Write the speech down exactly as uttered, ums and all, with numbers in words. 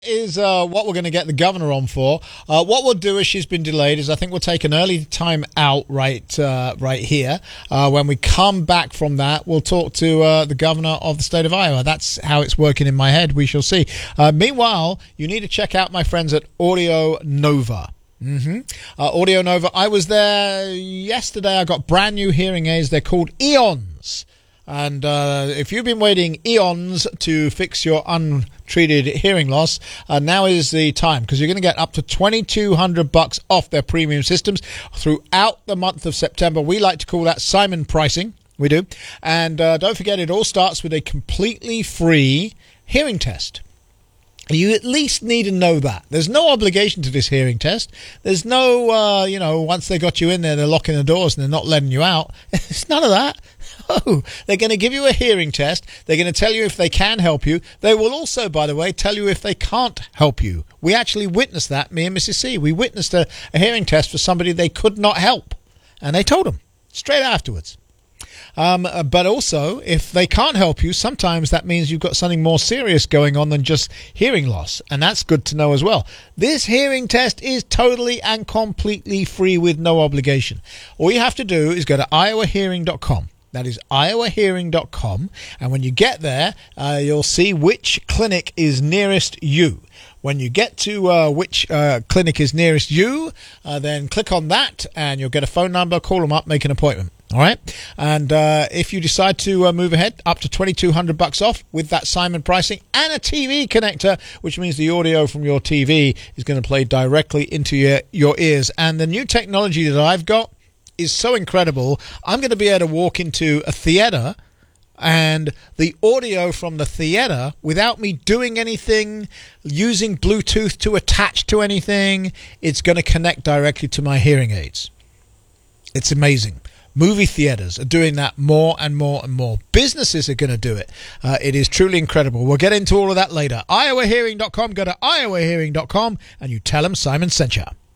Is uh, what we're going to get the governor on for. Uh, what we'll do, as she's been delayed, is I think we'll take an early time out right uh, right here. Uh, when we come back from that, we'll talk to uh, the governor of the state of Iowa. That's how it's working in my head. We shall see. Uh, meanwhile, you need to check out my friends at Audio Nova. Mm-hmm. Uh, Audio Nova. I was there yesterday. I got brand new hearing aids. They're called Eons. And uh, if you've been waiting eons to fix your untreated hearing loss, uh, now is the time, because you're going to get up to twenty-two hundred bucks off their premium systems throughout the month of September. We like to call that Simon pricing. We do. And uh, don't forget, it all starts with a completely free hearing test. You at least need to know that. There's no obligation to this hearing test. There's no, uh, you know, once they got you in there, they're locking the doors and they're not letting you out. It's none of that. Oh, they're going to give you a hearing test. They're going to tell you if they can help you. They will also, by the way, tell you if they can't help you. We actually witnessed that, me and Missus C. We witnessed a, a hearing test for somebody they could not help. And they told them straight afterwards. Um, but also, if they can't help you, sometimes that means you've got something more serious going on than just hearing loss. And that's good to know as well. This hearing test is totally and completely free with no obligation. All you have to do is go to iowa hearing dot com. That is iowa hearing dot com. And when you get there, uh, you'll see which clinic is nearest you. When you get to uh, which uh, clinic is nearest you, uh, then click on that and you'll get a phone number, call them up, make an appointment. All right. And uh, if you decide to uh, move ahead, up to twenty-two hundred bucks off with that Simon pricing and a T V connector, which means the audio from your T V is going to play directly into your, your ears. And the new technology that I've got is so incredible. I'm going to be able to walk into a theater and the audio from the theater, without me doing anything, using Bluetooth to attach to anything, it's going to connect directly to my hearing aids. It's amazing. Movie theaters are doing that more and more and more. Businesses are going to do it. Uh, it is truly incredible. We'll get into all of that later. iowa hearing dot com. Go to iowa hearing dot com and you tell them Simon sent you.